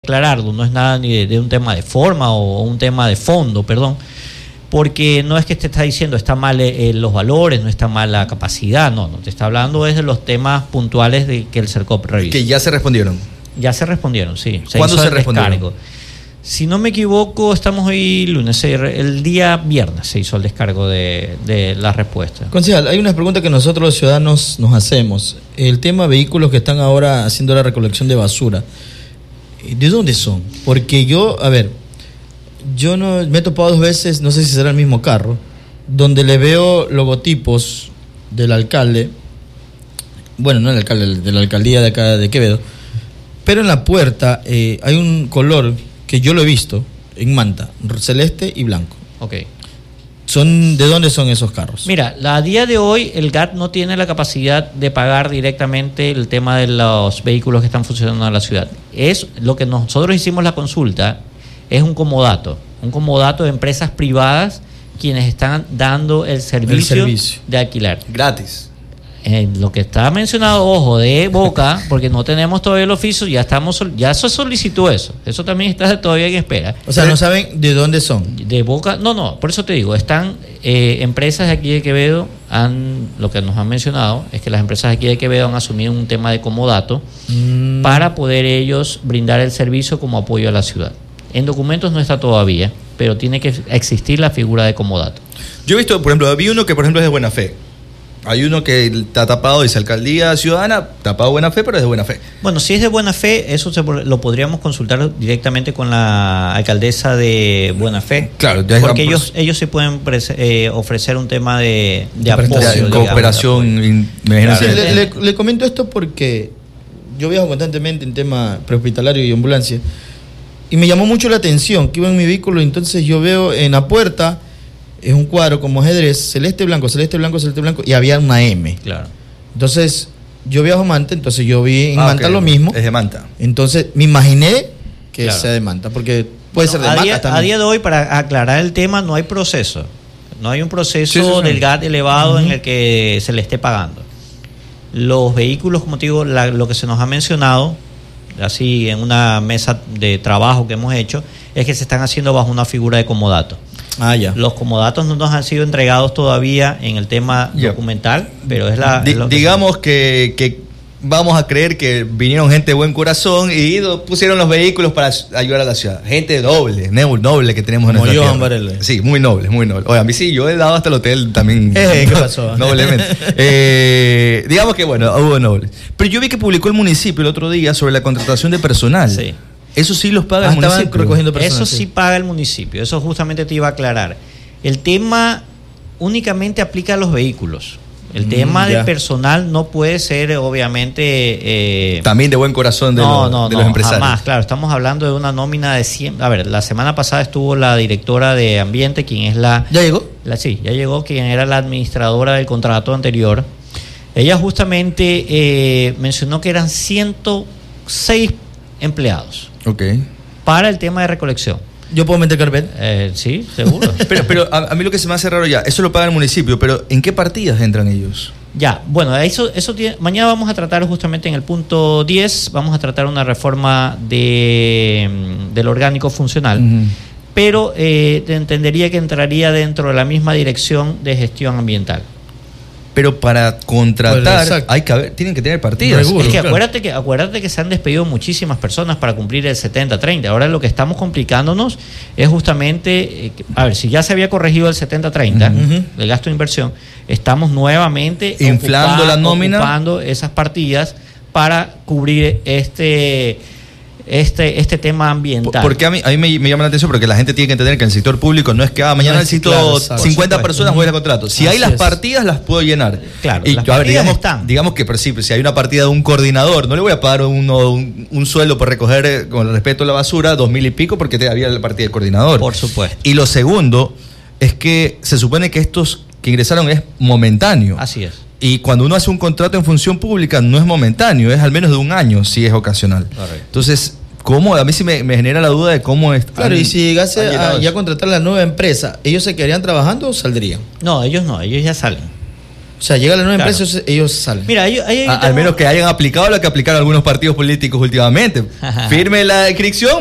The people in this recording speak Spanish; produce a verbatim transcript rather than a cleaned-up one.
aclararlo, no es nada ni de, de un tema de forma o un tema de fondo, perdón, porque no es que te está diciendo está mal eh, los valores, no está mal la capacidad, no, no te está hablando es de los temas puntuales de que el CERCOP revisa. Que ya se respondieron. Ya se respondieron, sí. Se ¿Cuándo hizo se el respondieron? descargo. Si no me equivoco, estamos hoy lunes, el día viernes se hizo el descargo de, de la respuesta. Concejal, hay unas preguntas que nosotros los ciudadanos nos hacemos. El tema de vehículos que están ahora haciendo la recolección de basura, ¿de dónde son? Porque yo, a ver, yo no me he topado dos veces, no sé si será el mismo carro, donde le veo logotipos del alcalde, bueno, no el alcalde, de la alcaldía de acá de Quevedo, pero en la puerta eh, hay un color que yo lo he visto en manta, celeste y blanco. Ok. Son, ¿de dónde son esos carros? Mira, a día de hoy el G A T no tiene la capacidad de pagar directamente el tema de los vehículos que están funcionando en la ciudad. Es lo que nosotros hicimos la consulta, es un comodato, un comodato de empresas privadas quienes están dando el servicio, el servicio. de alquilar. Gratis. Eh, lo que está mencionado, ojo, de boca, porque no tenemos todavía el oficio, ya estamos, ya se solicitó eso, eso también está todavía en espera. O sea, no saben de dónde son. De boca, no, no, por eso te digo, están eh, empresas de aquí de Quevedo, han, lo que nos han mencionado es que las empresas de aquí de Quevedo han asumido un tema de comodato mm. para poder ellos brindar el servicio como apoyo a la ciudad. En documentos no está todavía, pero tiene que existir la figura de comodato. Yo he visto, por ejemplo, había uno que por ejemplo es de buena fe. Hay uno que está tapado, dice Alcaldía Ciudadana, tapado buena fe, pero es de buena fe. Bueno, si es de buena fe, eso se, lo podríamos consultar directamente con la alcaldesa de buena fe. Claro, ya porque ellos ellos sí pueden eh, ofrecer un tema de, de, de apoyo. De cooperación. Claro. Sí, le, le, le comento esto porque yo viajo constantemente en tema prehospitalario y ambulancia, y me llamó mucho la atención que iba en mi vehículo, entonces yo veo en la puerta, es un cuadro como ajedrez, celeste, blanco, celeste, blanco, celeste, blanco, y había una M. Claro. Entonces, yo viajo a Manta, entonces yo vi en ah, Manta okay. lo mismo. Es de Manta. Entonces, me imaginé que claro. sea de Manta, porque puede bueno, ser de a Manta día, también. A día de hoy, para aclarar el tema, no hay proceso. No hay un proceso sí, sí, sí. del G A T elevado uh-huh. en el que se le esté pagando. Los vehículos, como te digo, la, lo que se nos ha mencionado, así en una mesa de trabajo que hemos hecho, es que se están haciendo bajo una figura de comodato. Ah, ya. Los comodatos no nos han sido entregados todavía en el tema yeah. documental, pero es la... D- es lo que digamos que, que vamos a creer que vinieron gente de buen corazón y pusieron los vehículos para ayudar a la ciudad. Gente noble, noble que tenemos en Como nuestra Johan Varela. Sí, muy noble, muy noble. Oye, a mí sí, yo he dado hasta el hotel también. Eh, ¿Qué pasó? Noblemente. eh, digamos que, bueno, hubo nobles. Pero yo vi que publicó el municipio el otro día sobre la contratación de personal. Sí. Eso sí los paga ah, el municipio. Recogiendo personas, eso sí, sí paga el municipio. Eso justamente te iba a aclarar. El tema únicamente aplica a los vehículos. El mm, tema ya. del personal no puede ser, obviamente... Eh, También de buen corazón de, no, los, no, de no, los empresarios. Jamás, claro. Estamos hablando de una nómina de cien... A ver, la semana pasada estuvo la directora de Ambiente, quien es la... ¿Ya llegó? La, sí, ya llegó, quien era la administradora del contrato anterior. Ella justamente eh, mencionó que eran ciento seis empleados. Ok. Para el tema de recolección. ¿Yo puedo meter carpet? Eh, sí, seguro. pero pero a, a mí lo que se me hace raro ya, eso lo paga el municipio, pero ¿en qué partidas entran ellos? Ya, bueno, eso, eso tiene, mañana vamos a tratar justamente en el punto diez, vamos a tratar una reforma de, del orgánico funcional, uh-huh. pero eh, te entendería que entraría dentro de la misma dirección de gestión ambiental. Pero para contratar pues hay que haber, tienen que tener partidas. Seguro, es que, claro. acuérdate que acuérdate que se han despedido muchísimas personas para cumplir el setenta treinta. Ahora lo que estamos complicándonos es justamente, eh, a ver, si ya se había corregido el setenta treinta, uh-huh. el gasto de inversión, estamos nuevamente inflando ocupa, la nómina, ocupando esas partidas para cubrir este... Este, este tema ambiental. Porque a mí, a mí me, me llama la atención porque la gente tiene que entender que en el sector público no es que ah, mañana no es, necesito claro, cincuenta personas, voy a contrato. Si Así hay las es. partidas, las puedo llenar. Claro, y las a ver, digamos, están. digamos que si, si hay una partida de un coordinador, no le voy a pagar uno, un, un sueldo por recoger, con el respeto a la basura, dos mil y pico, porque te había la partida de coordinador. Por supuesto. Y lo segundo es que se supone que estos que ingresaron es momentáneo. Así es. Y cuando uno hace un contrato en función pública no es momentáneo, es al menos de un año si es ocasional. Correcto. Entonces, ¿cómo? A mí sí me, me genera la duda de cómo es. Claro, han, y si llegase a ya contratar la nueva empresa, ¿ellos se quedarían trabajando o saldrían? No, ellos no, ellos ya salen. O sea, llega la nueva Claro. empresa, ellos- ellos salen. Mira, ahí- ahí A- al tengo- menos que hayan aplicado lo que aplicaron algunos partidos políticos últimamente. Firme la inscripción,